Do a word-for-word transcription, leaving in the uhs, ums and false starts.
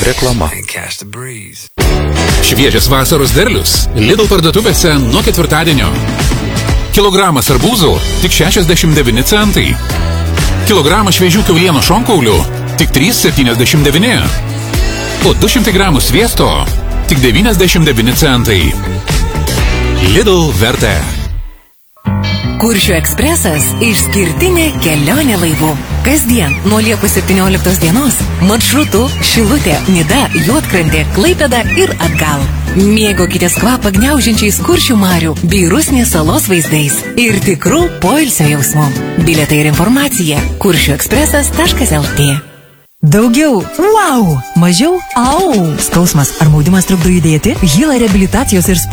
Reklama. Šviežias vasaros derlius Lidl parduotuvėse nuo ketvirtadienio. Kilogramas arbūzų tik šešiasdešimt devyni centai. Kilogramas šviežių kiaulieno šonkaulių tik trys septyniasdešimt devyni. O du šimtai gramų sviesto tik devyniasdešimt devyni centai. Lidl vertė. Kuršių ekspresas – išskirtinė kelionė laivu. Kasdien nuo Liepos septynioliktos dienos maršrutu Šilutė, Nida, Juodkrantė, Klaipėda ir atgal. Mėgaukitės kvapą gniaužiančiais Kuršių marių bei Rusnės salos vaizdais ir tikrų poilsio jausmų. Bilietai ir informacija kuršių ekspresas taškas el tė. Daugiau wow, mažiau au. Skausmas ar maudimas trukdo judėti? Hila reabilitacijos ir